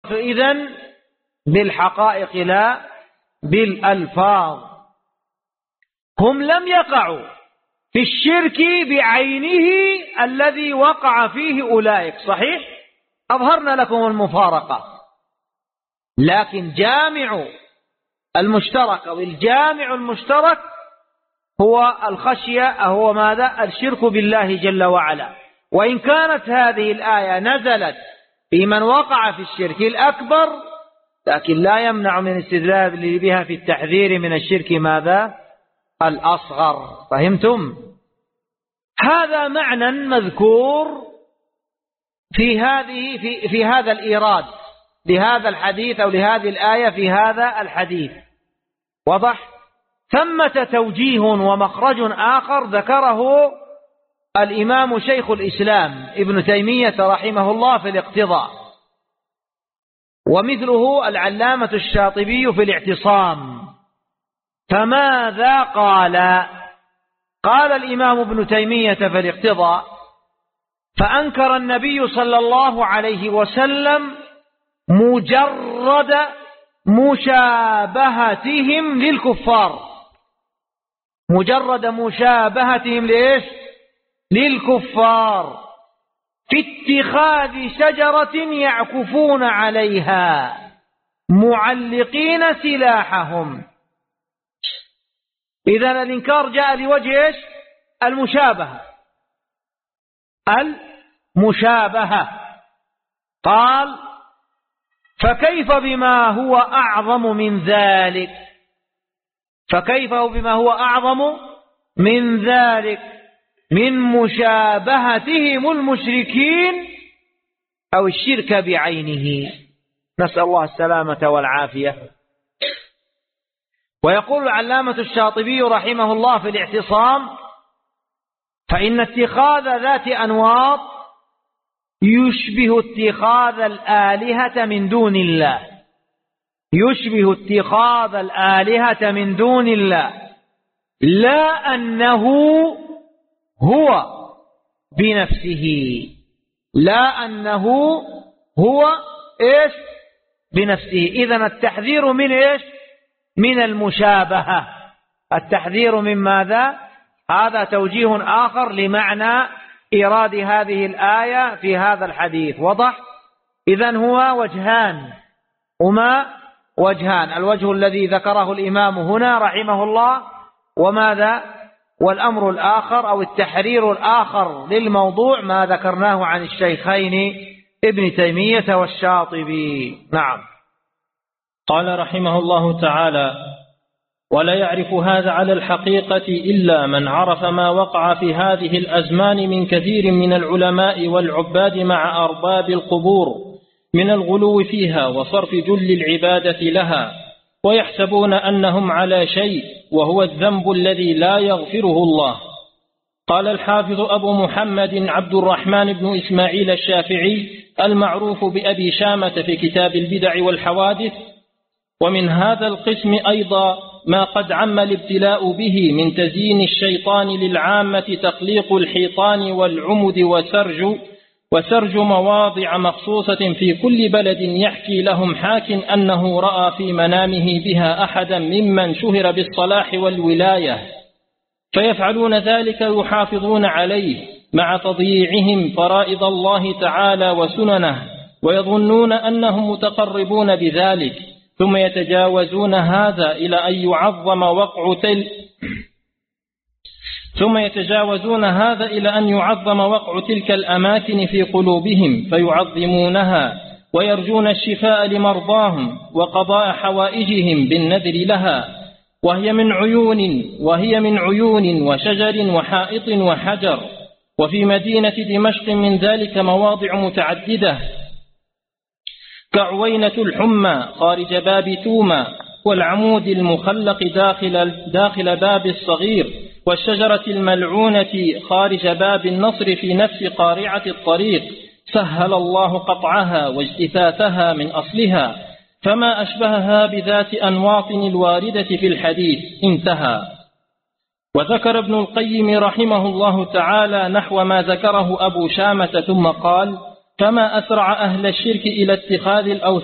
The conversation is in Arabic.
إذن بالحقائق لا بالألفاظ. هم لم يقعوا في الشرك بعينه الذي وقع فيه أولئك، صحيح؟ أظهرنا لكم المفارقة، لكن جامع المشترك أو الجامع المشترك هو الخشية، هو ماذا؟ الشرك بالله جل وعلا. وإن كانت هذه الآية نزلت في من وقع في الشرك الأكبر، لكن لا يمنع من استدلال بها في التحذير من الشرك ماذا؟ الأصغر. فهمتم؟ هذا معنى مذكور في هذا الإيراد لهذا الحديث أو لهذه الآية في هذا الحديث. وضح؟ ثمة توجيه ومخرج آخر ذكره الإمام شيخ الإسلام ابن تيمية رحمه الله في الاقتضاء، ومثله العلامة الشاطبي في الاعتصام. فماذا قال؟ قال الإمام ابن تيمية في الاقتضاء: فأنكر النبي صلى الله عليه وسلم مجرد مشابهتهم للكفار. مجرد مشابهتهم لإيش؟ للكفار في اتخاذ شجرة يعكفون عليها معلقين سلاحهم. إذن الإنكار جاء لوجه إيش؟ المشابهة. المشابهة. قال: فكيف بما هو أعظم من ذلك؟ فكيف بما هو أعظم من ذلك من مشابهتهم المشركين أو الشرك بعينه، نسأل الله السلامة والعافية. ويقول العلامة الشاطبي رحمه الله في الاعتصام: فإن اتخاذ ذات أنواط يشبه اتخاذ الآلهة من دون الله، يشبه اتخاذ الآلهة من دون الله، لا أنه هو بنفسه، لا أنه هو إيش؟ بنفسه. إذن التحذير من إيش؟ من المشابهة. التحذير من ماذا؟ هذا توجيه آخر لمعنى إيراد هذه الآية في هذا الحديث. وضح؟ إذن هو وجهان، هما وجهان: الوجه الذي ذكره الإمام هنا رحمه الله، وماذا؟ والأمر الآخر أو التحرير الآخر للموضوع ما ذكرناه عن الشيخين ابن تيمية والشاطبي. نعم. قال رحمه الله تعالى: ولا يعرف هذا على الحقيقة إلا من عرف ما وقع في هذه الأزمان من كثير من العلماء والعباد مع أرباب القبور من الغلو فيها وصرف جل العبادة لها، ويحسبون أنهم على شيء وهو الذنب الذي لا يغفره الله. قال الحافظ أبو محمد عبد الرحمن بن إسماعيل الشافعي المعروف بأبي شامة في كتاب البدع والحوادث: ومن هذا القسم أيضا ما قد عم الابتلاء به من تزيين الشيطان للعامة تخليق الحيطان والعمد وسرج مواضع مخصوصة في كل بلد، يحكي لهم حاك أنه رأى في منامه بها أحدا ممن شهر بالصلاح والولاية، فيفعلون ذلك يحافظون عليه مع تضييعهم فرائض الله تعالى وسننه، ويظنون أنهم متقربون بذلك، ثم يتجاوزون هذا إلى أن يعظم وقع تلك الأماكن في قلوبهم فيعظمونها، ويرجون الشفاء لمرضاهم وقضاء حوائجهم بالنذر لها، وهي من عيون وشجر وحائط وحجر. وفي مدينة دمشق من ذلك مواضع متعددة، كعوينة الحمى خارج باب توما، والعمود المخلق داخل باب الصغير، والشجرة الملعونة خارج باب النصر في نفس قارعة الطريق، سهل الله قطعها واجتثاثها من أصلها، فما أشبهها بذات أنواط الواردة في الحديث. انتهى. وذكر ابن القيم رحمه الله تعالى نحو ما ذكره أبو شامة، ثم قال: فما أسرع أهل الشرك إلى اتخاذ الأوثان